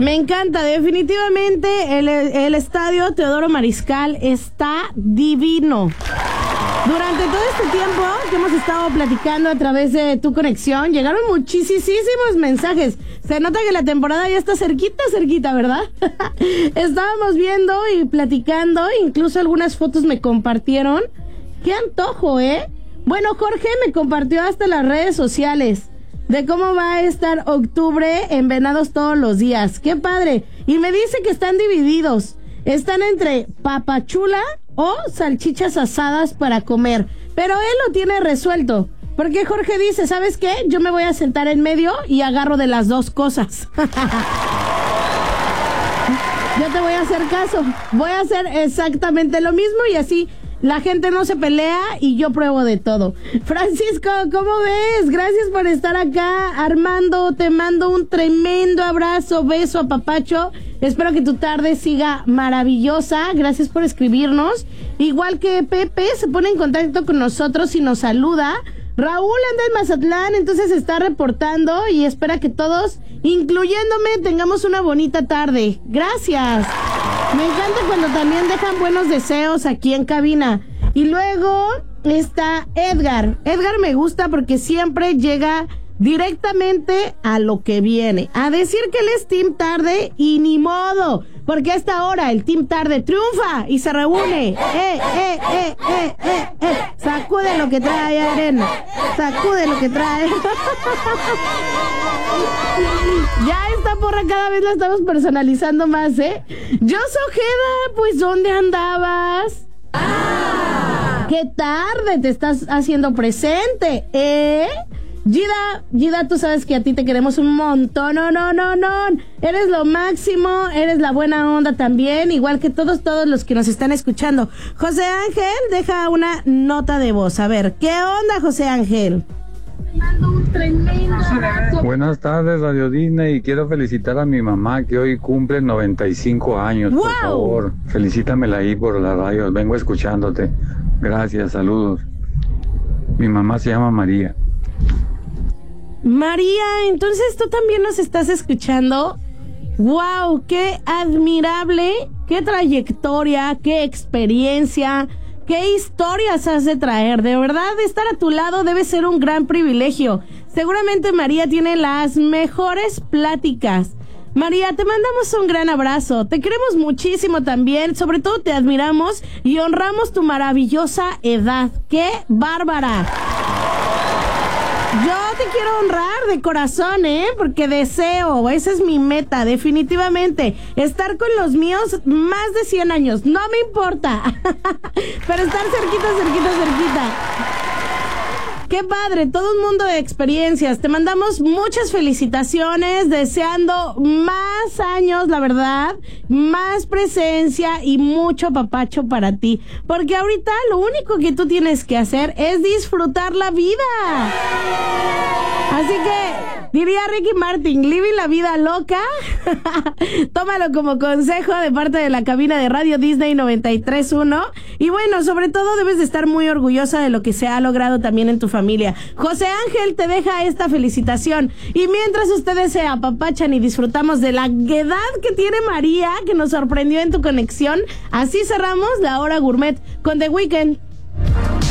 Me encanta, definitivamente el estadio Teodoro Mariscal está divino. Durante todo este tiempo que hemos estado platicando a través de tu conexión, llegaron muchísimos mensajes. Se nota que la temporada ya está cerquita, ¿verdad? Estábamos viendo y platicando, incluso algunas fotos me compartieron. ¡Qué antojo, eh! Bueno, Jorge me compartió hasta las redes sociales de cómo va a estar octubre en Venados todos los días. ¡Qué padre! Y me dice que están divididos. Están entre papachula o salchichas asadas para comer. Pero él lo tiene resuelto. Porque Jorge dice, ¿sabes qué? Yo me voy a sentar en medio y agarro de las dos cosas. Yo te voy a hacer caso. Voy a hacer exactamente lo mismo y así la gente no se pelea y yo pruebo de todo. Francisco, ¿cómo ves? Gracias por estar acá. Armando, te mando un tremendo abrazo, beso, apapacho. Espero que tu tarde siga maravillosa. Gracias por escribirnos. Igual que Pepe, se pone en contacto con nosotros y nos saluda. Raúl anda en Mazatlán, entonces está reportando y espera que todos, incluyéndome, tengamos una bonita tarde. Gracias. Me encanta cuando también dejan buenos deseos aquí en cabina. Y luego está Edgar. Edgar me gusta porque siempre llega directamente a lo que viene. A decir que él es Team Tarde y ni modo. Porque a esta hora el Team Tarde triunfa y se reúne. Sacude lo que trae, arena. Sacude lo que trae. Ya esta porra cada vez la estamos personalizando más, ¿eh? Yo, Ojeda, pues ¿dónde andabas? ¿Qué tarde te estás haciendo presente, Gida, tú sabes que a ti te queremos un montón. No. Eres lo máximo, eres la buena onda también, igual que todos los que nos están escuchando. José Ángel deja una nota de voz. A ver, ¿qué onda, José Ángel? Te mando un tremendo abrazo. Buenas tardes, Radio Disney, y quiero felicitar a mi mamá que hoy cumple 95 años. ¡Wow! Por favor, felicítamela ahí por la radio, vengo escuchándote. Gracias, saludos. Mi mamá se llama María. María, entonces tú también nos estás escuchando. ¡Wow! ¡Qué admirable! ¡Qué trayectoria! ¡Qué experiencia! ¡Qué historias has de traer! De verdad, estar a tu lado debe ser un gran privilegio. Seguramente María tiene las mejores pláticas. María, te mandamos un gran abrazo. Te queremos muchísimo también. Sobre todo te admiramos y honramos tu maravillosa edad. ¡Qué bárbara! Yo te quiero honrar de corazón, porque deseo, esa es mi meta, definitivamente, estar con los míos más de 100 años, no me importa, pero estar cerquita. Qué padre, todo un mundo de experiencias. Te mandamos muchas felicitaciones, deseando más años, la verdad, más presencia y mucho apapacho para ti. Porque ahorita lo único que tú tienes que hacer es disfrutar la vida. Así que, diría Ricky Martin, living la vida loca. Tómalo como consejo de parte de la cabina de Radio Disney 93.1. Y bueno, sobre todo debes de estar muy orgullosa de lo que se ha logrado también en tu familia. José Ángel te deja esta felicitación. Y mientras ustedes se apapachan y disfrutamos de la edad que tiene María, que nos sorprendió en tu conexión, así cerramos la hora gourmet con The Weeknd.